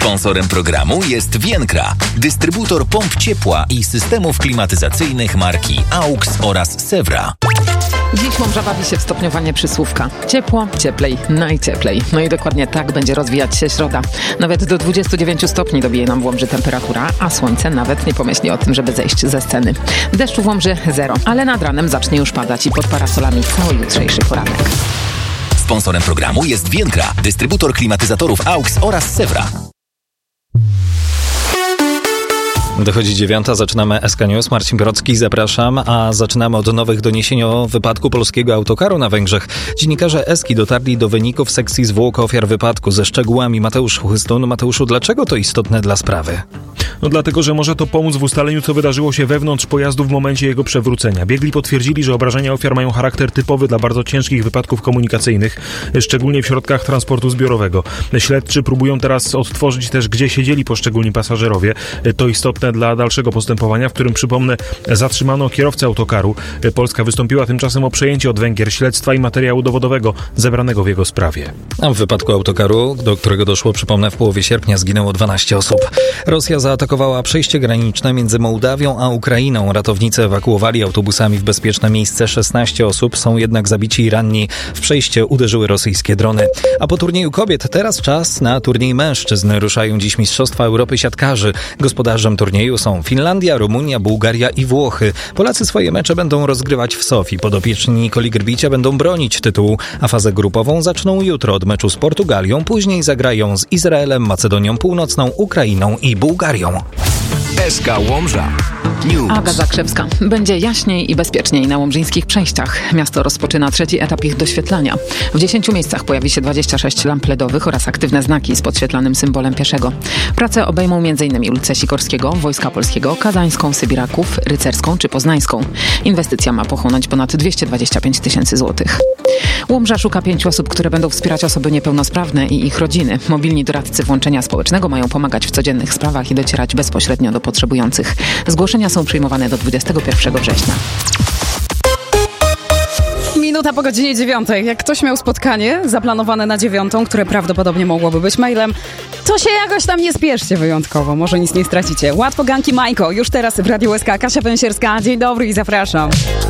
Sponsorem programu jest Vienkra, dystrybutor pomp ciepła i systemów klimatyzacyjnych marki AUX oraz Sewra. Dziś Łomża bawi się w stopniowanie przysłówka. Ciepło, cieplej, najcieplej. No i dokładnie tak będzie rozwijać się środa. Nawet do 29 stopni dobije nam w Łomży temperatura, a słońce nawet nie pomyśli o tym, żeby zejść ze sceny. Deszczu w Łomży 0, ale nad ranem zacznie już padać i pod parasolami cały jutrzejszy poranek. Sponsorem programu jest Vienkra, dystrybutor klimatyzatorów AUX oraz Sewra. Dochodzi 9, zaczynamy SK News. Marcin Borocki, zapraszam, a zaczynamy od nowych doniesień o wypadku polskiego autokaru na Węgrzech. Dziennikarze Eski dotarli do wyników sekcji zwłok ofiar wypadku. Ze szczegółami Mateusz Chłystun. Mateuszu, dlaczego to istotne dla sprawy? No dlatego, że może to pomóc w ustaleniu, co wydarzyło się wewnątrz pojazdu w momencie jego przewrócenia. Biegli potwierdzili, że obrażenia ofiar mają charakter typowy dla bardzo ciężkich wypadków komunikacyjnych, szczególnie w środkach transportu zbiorowego. Śledczy próbują teraz odtworzyć też, gdzie siedzieli poszczególni pasażerowie. To istotne dla dalszego postępowania, w którym, przypomnę, zatrzymano kierowcę autokaru. Polska wystąpiła tymczasem o przejęcie od Węgier śledztwa i materiału dowodowego zebranego w jego sprawie. A w wypadku autokaru, do którego doszło, przypomnę, w połowie sierpnia zginęło 12 osób. Rosja zaatakowała przejście graniczne między Mołdawią a Ukrainą. Ratownicy ewakuowali autobusami w bezpieczne miejsce 16 osób, są jednak zabici i ranni. W przejście uderzyły rosyjskie drony. A po turnieju kobiet teraz czas na turniej mężczyzn. Ruszają dziś Mistrzostwa Europy siatkarzy. Gospodarzem turnieju są Finlandia, Rumunia, Bułgaria i Włochy. Polacy swoje mecze będą rozgrywać w Sofii. Podopieczni Nikoli Grbicia będą bronić tytułu, a fazę grupową zaczną jutro od meczu z Portugalią. Później zagrają z Izraelem, Macedonią Północną, Ukrainą i Bułgarią. SK Łomża News. Aga Zakrzewska. Będzie jaśniej i bezpieczniej na łomżyńskich przejściach. Miasto rozpoczyna 3. etap ich doświetlania. W 10 miejscach pojawi się 26 lamp LEDowych oraz aktywne znaki z podświetlanym symbolem pieszego. Prace obejmą m.in. ulicę Sikorskiego, Wojska Polskiego, Kazańską, Sybiraków, Rycerską czy Poznańską. Inwestycja ma pochłonąć ponad 225 tysięcy złotych. Łomża szuka 5 osób, które będą wspierać osoby niepełnosprawne i ich rodziny. Mobilni doradcy włączenia społecznego mają pomagać w codziennych sprawach i docierać bezpośrednio do potrzebujących. Zgłoszenia są przyjmowane do 21 września. Minuta po godzinie 9. Jak ktoś miał spotkanie zaplanowane na 9, które prawdopodobnie mogłoby być mailem, to się jakoś tam nie spieszcie wyjątkowo. Może nic nie stracicie. Łatwo Ganki Majko. Już teraz w Radiu SK. Kasia Pęsierska. Dzień dobry i zapraszam.